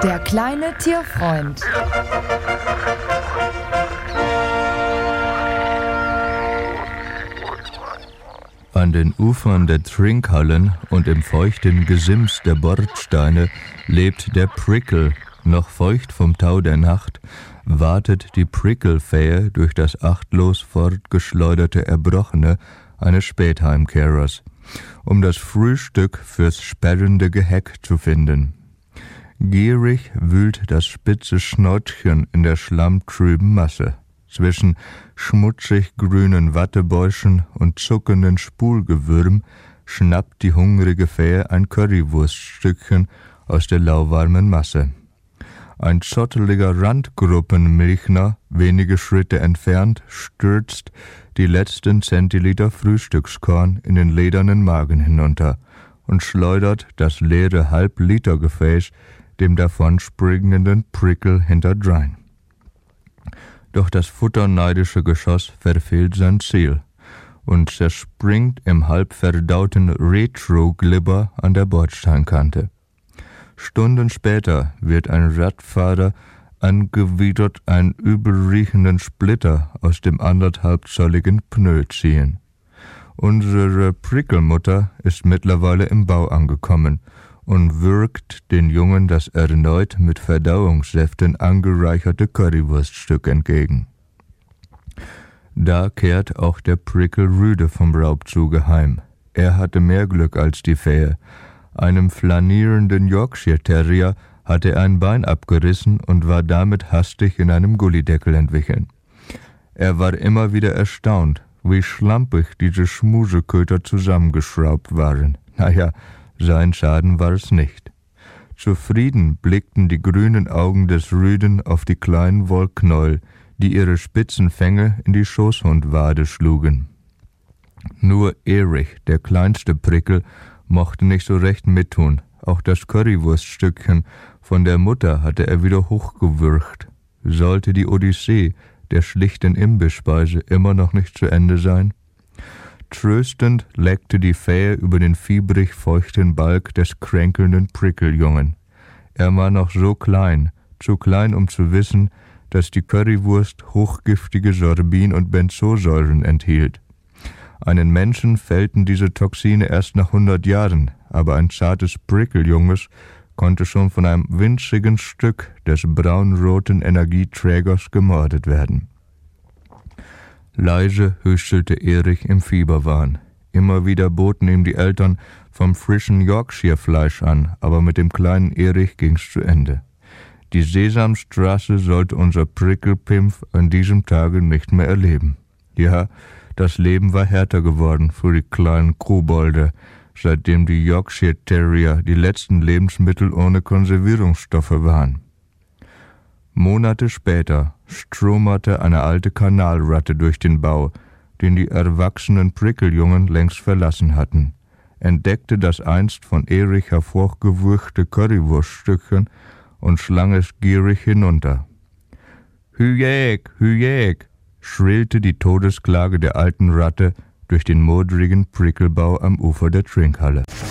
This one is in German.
Der kleine Tierfreund. An den Ufern der Trinkhallen und im feuchten Gesims der Bordsteine lebt der Prickle, noch feucht vom Tau der Nacht, wartet die Prickle-Fähe durch das achtlos fortgeschleuderte Erbrochene eines Spätheimkehrers, um das Frühstück fürs sperrende Geheck zu finden. Gierig wühlt das spitze Schnautchen in der schlammtrüben Masse. Zwischen schmutzig grünen Wattebäuschen und zuckenden Spulgewürm schnappt die hungrige Fähe ein Currywurststückchen aus der lauwarmen Masse. Ein zotteliger Randgruppenmilchner, wenige Schritte entfernt, stürzt die letzten Zentiliter Frühstückskorn in den ledernen Magen hinunter und schleudert das leere Halb-Liter-Gefäß dem davonspringenden Prickle hinterdrein. Doch das futterneidische Geschoss verfehlt sein Ziel und zerspringt im halbverdauten Retro-Glibber an der Bordsteinkante. Stunden später wird ein Radfahrer angewidert einen übelriechenden Splitter aus dem 1,5-zolligen Pneu ziehen. Unsere Prickle-Mutter ist mittlerweile im Bau angekommen und würgt den Jungen das erneut mit Verdauungssäften angereicherte Currywurststück entgegen. Da kehrt auch der Prickle rüde vom Raubzuge heim. Er hatte mehr Glück als die Fähe. Einem flanierenden Yorkshire Terrier hatte er ein Bein abgerissen und war damit hastig in einem Gullideckel entwichen. Er war immer wieder erstaunt, wie schlampig diese Schmuseköter zusammengeschraubt waren. Naja, sein Schaden war es nicht. Zufrieden blickten die grünen Augen des Rüden auf die kleinen Wollknäuel, die ihre spitzen Fänge in die Schoßhundwade schlugen. Nur Erich, der kleinste Prickle, mochte nicht so recht mittun. Auch das Currywurststückchen von der Mutter hatte er wieder hochgewürgt. Sollte die Odyssee der schlichten Imbissspeise immer noch nicht zu Ende sein? Tröstend leckte die Fähe über den fiebrig feuchten Balg des kränkelnden Prickle-Jungen. Er war noch so klein, zu klein, um zu wissen, dass die Currywurst hochgiftige Sorbin- und Benzosäuren enthielt. Einen Menschen fällten diese Toxine erst nach 100 Jahren, aber ein zartes Prickle-Junges konnte schon von einem winzigen Stück des braunroten Energieträgers gemordet werden. Leise hüstelte Erich im Fieberwahn. Immer wieder boten ihm die Eltern vom frischen Yorkshire-Fleisch an, aber mit dem kleinen Erich ging's zu Ende. Die Sesamstraße sollte unser Prickle-Pimpf an diesem Tage nicht mehr erleben. Ja, das Leben war härter geworden für die kleinen Kobolde, seitdem die Yorkshire Terrier die letzten Lebensmittel ohne Konservierungsstoffe waren. Monate später stromerte eine alte Kanalratte durch den Bau, den die erwachsenen Prickle-Jungen längst verlassen hatten, entdeckte das einst von Erich hervorgewürgte Currywurststückchen und schlang es gierig hinunter. »Hüjäg, hüjäg«, schrillte die Todesklage der alten Ratte durch den modrigen Pricklebau am Ufer der Trinkhalle.